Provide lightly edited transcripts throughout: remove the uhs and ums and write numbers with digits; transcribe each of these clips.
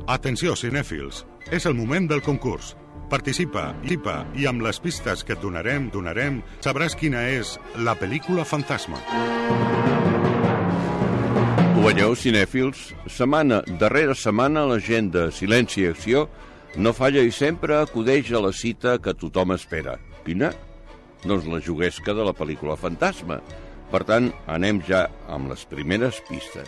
Atenció, cinèfils, és el moment del concurs. Participa i amb les pistes que et donarem, sabràs quina és la pel·lícula fantasma. Ho veieu, cinèfils? Setmana darrere setmana la gent de Silenci i Acció no falla i sempre acudeix a la cita que tothom espera. Quina? Doncs la juguesca de la pel·lícula fantasma. Per tant, anem ja amb les primeres pistes.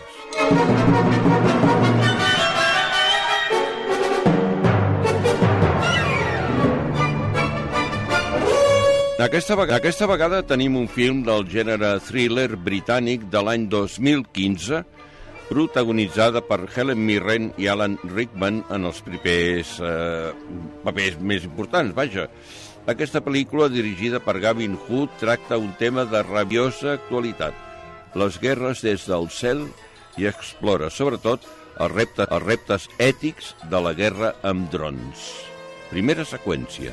Aquesta vegada tenim un film del gènere thriller britànic de l'any 2015, protagonitzada per Helen Mirren i Alan Rickman en els primers papers més importants, vaja. Aquesta pel·lícula, dirigida per Gavin Hood, tracta un tema de rabiosa actualitat, les guerres des del cel, i explora, sobretot, els reptes ètics de la guerra amb drons. Primera seqüència.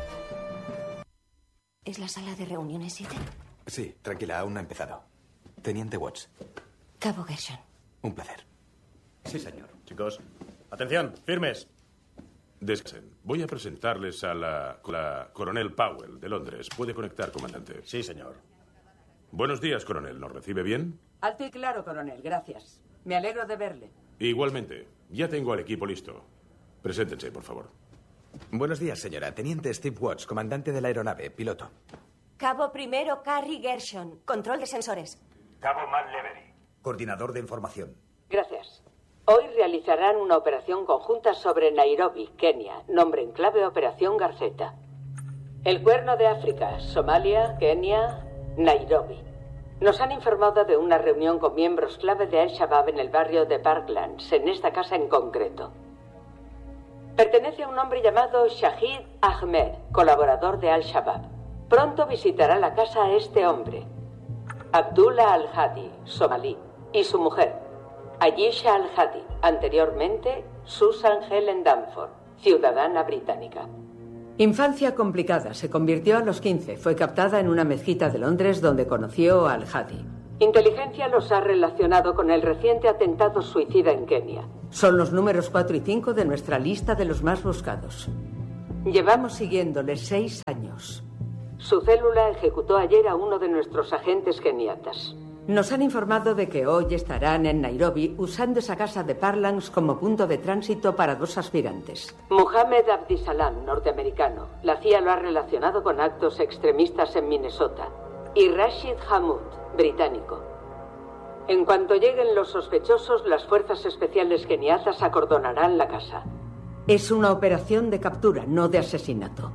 ¿Es la sala de reuniones 7? Sí, tranquila, aún no ha empezado. Teniente Watts. Cabo Gershon. Un placer. Sí, señor. Chicos, atención, firmes. Descansen. Voy a presentarles a la coronel Powell, de Londres. ¿Puede conectar, comandante? Sí, señor. Buenos días, coronel. ¿Nos recibe bien? Alto y claro, coronel. Gracias. Me alegro de verle. Igualmente. Ya tengo al equipo listo. Preséntense, por favor. Buenos días, señora. Teniente Steve Watts, comandante de la aeronave, piloto. Cabo primero, Carrie Gershon. Control de sensores. Cabo Matt Levery. Coordinador de información. Gracias. Hoy realizarán una operación conjunta sobre Nairobi, Kenia. Nombre en clave Operación Garceta. El Cuerno de África, Somalia, Kenia, Nairobi. Nos han informado de una reunión con miembros clave de Al-Shabaab en el barrio de Parklands, en esta casa en concreto. Pertenece a un hombre llamado Shahid Ahmed, colaborador de Al-Shabaab. Pronto visitará la casa a este hombre, Abdullah Al-Hadi, somalí, y su mujer, Ayesha Al-Hadi, anteriormente Susan Helen Danforth, ciudadana británica. Infancia complicada. Se convirtió a los 15. Fue captada en una mezquita de Londres donde conoció a Al-Hadi. Inteligencia los ha relacionado con el reciente atentado suicida en Kenia. Son los números 4 y 5 de nuestra lista de los más buscados. Llevamos siguiéndole 6 años. Su célula ejecutó ayer a uno de nuestros agentes keniatas. Nos han informado de que hoy estarán en Nairobi usando esa casa de Parklands como punto de tránsito para 2 aspirantes. Mohamed Abdisalam, norteamericano. La CIA lo ha relacionado con actos extremistas en Minnesota. Y Rashid Hammoud, británico. En cuanto lleguen los sospechosos, las fuerzas especiales keniatas acordonarán la casa. Es una operación de captura, no de asesinato.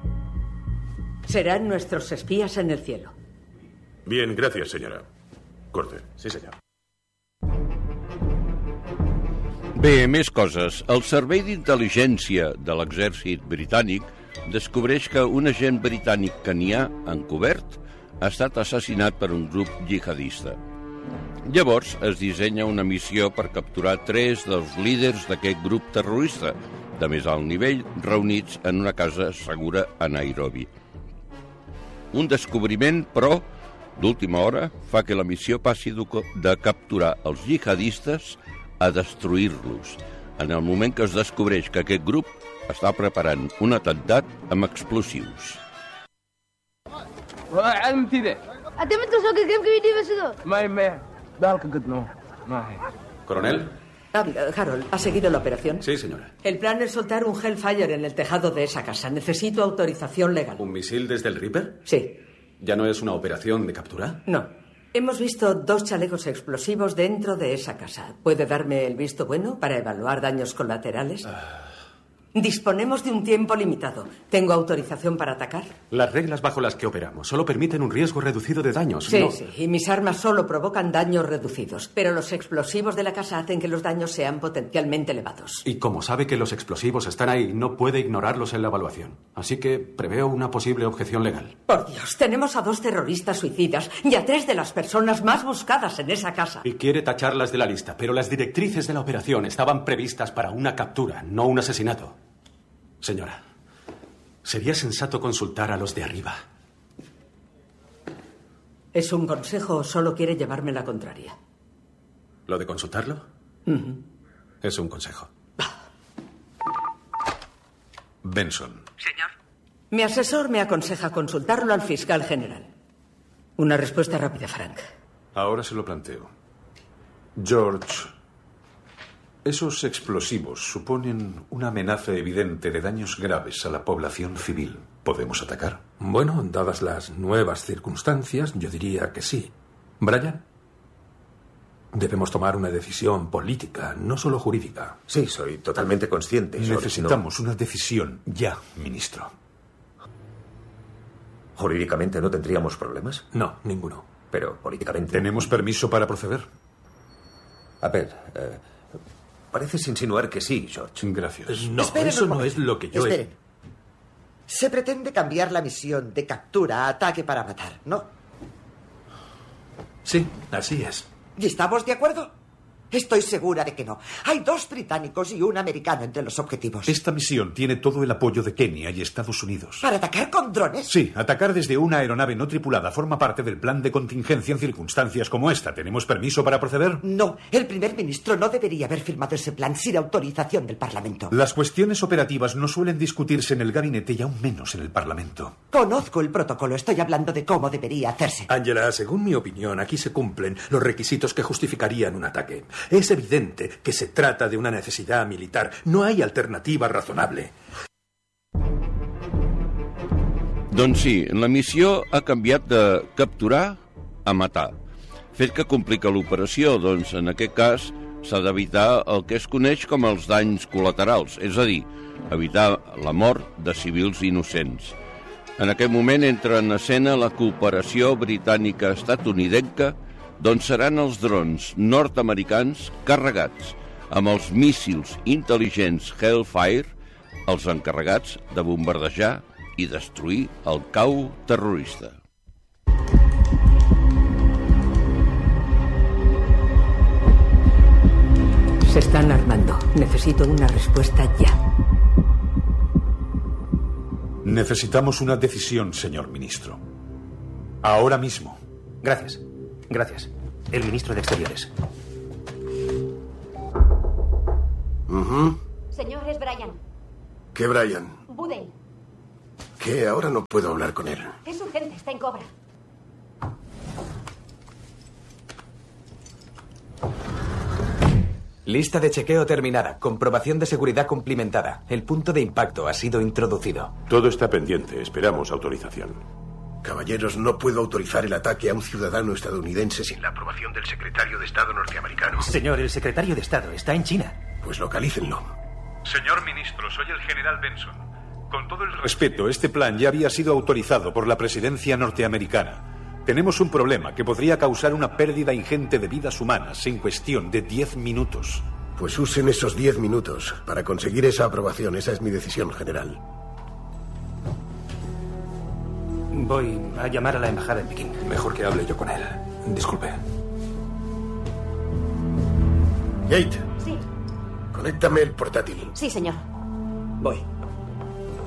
Serán nuestros espías en el cielo. Bien, gracias, señora. Corte. Sí, señor. Bé, més coses. El Servei d'Intel·ligència de l'Exèrcit Britànic descobreix que un agent britànic kenià encobert ha estat assassinat per un grup jihadista. Llavors es dissenya una missió per capturar 3 dels líders d'aquest grup terrorista, de més alt nivell, reunits en una casa segura a Nairobi. Un descobriment, però, d'última hora, fa que la missió passi de capturar els jihadistes a destruir-los, en el moment que es descobreix que aquest grup està preparant un atemptat amb explosius. Coronel. Harold, ¿ha seguido la operación? Sí, señora. El plan es soltar un Hellfire en el tejado de esa casa. Necesito autorización legal. ¿Un misil desde el Reaper? Sí. ¿Ya no es una operación de captura? No. Hemos visto 2 chalecos explosivos dentro de esa casa. ¿Puede darme el visto bueno para evaluar daños colaterales? Disponemos de un tiempo limitado. ¿Tengo autorización para atacar? Las reglas bajo las que operamos solo permiten un riesgo reducido de daños. Sí, ¿no? sí. Y mis armas solo provocan daños reducidos. Pero los explosivos de la casa hacen que los daños sean potencialmente elevados. Y como sabe que los explosivos están ahí, no puede ignorarlos en la evaluación. Así que preveo una posible objeción legal. Por Dios, tenemos a 2 terroristas suicidas y a 3 de las personas más buscadas en esa casa. Y quiere tacharlas de la lista, pero las directrices de la operación estaban previstas para una captura, no un asesinato. Señora, sería sensato consultar a los de arriba. ¿Es un consejo o solo quiere llevarme la contraria? ¿Lo de consultarlo? Es un consejo. Benson. Señor. Mi asesor me aconseja consultarlo al fiscal general. Una respuesta rápida, Frank. Ahora se lo planteo. George, esos explosivos suponen una amenaza evidente de daños graves a la población civil. ¿Podemos atacar? Bueno, dadas las nuevas circunstancias, yo diría que sí. Brian, debemos tomar una decisión política, no solo jurídica. Sí, soy totalmente consciente. Necesitamos una decisión ya, ministro. ¿Jurídicamente no tendríamos problemas? No, ninguno. Pero políticamente... ¿Tenemos permiso para proceder? A ver, pareces insinuar que sí, George. Gracias. No, Esperen eso no es lo que yo Esperen. Se pretende cambiar la misión de captura a ataque para matar, ¿no? Sí, así es. ¿Y estamos de acuerdo? Estoy segura de que no. Hay 2 británicos y un americano entre los objetivos. Esta misión tiene todo el apoyo de Kenia y Estados Unidos. ¿Para atacar con drones? Sí, atacar desde una aeronave no tripulada forma parte del plan de contingencia en circunstancias como esta. ¿Tenemos permiso para proceder? No, el primer ministro no debería haber firmado ese plan sin autorización del Parlamento. Las cuestiones operativas no suelen discutirse en el gabinete y aún menos en el Parlamento. Conozco el protocolo, estoy hablando de cómo debería hacerse. Angela, según mi opinión, aquí se cumplen los requisitos que justificarían un ataque. Es evidente que se trata de una necesidad militar. No hay alternativa razonable. Doncs sí, la missió ha canviat de capturar a matar. Fet que complica l'operació, doncs en aquest cas s'ha d'evitar el que es coneix com els danys col·laterals, és a dir, evitar la mort de civils innocents. En aquest moment entra en escena la cooperació britànica-estatunidenca, d'on seran els drons nord-americans carregats amb els míssils intel·ligents Hellfire, els encarregats de bombardejar i destruir el cau terrorista. Se están armando. Necesito una respuesta ya. Necesitamos una decisión, señor ministro. Ahora mismo. Gracias. Gracias. El ministro de Exteriores. Señor, es Brian. ¿Qué Brian? Budel. ¿Qué? Ahora no puedo hablar con él. Es urgente, está en cobra. Lista de chequeo terminada. Comprobación de seguridad cumplimentada. El punto de impacto ha sido introducido. Todo está pendiente. Esperamos autorización. Caballeros, no puedo autorizar el ataque a un ciudadano estadounidense sin la aprobación del secretario de Estado norteamericano. Señor, el secretario de Estado está en China. Pues localícenlo. Señor ministro, soy el general Benson. Con todo el respeto, este plan ya había sido autorizado por la presidencia norteamericana. Tenemos un problema que podría causar una pérdida ingente de vidas humanas en cuestión de 10 minutos. Pues usen esos 10 minutos para conseguir esa aprobación. Esa es mi decisión, general. Voy a llamar a la embajada en Pekín. Mejor que hable yo con él. Disculpe. Gate. Sí. Conéctame el portátil. Sí, señor. Voy.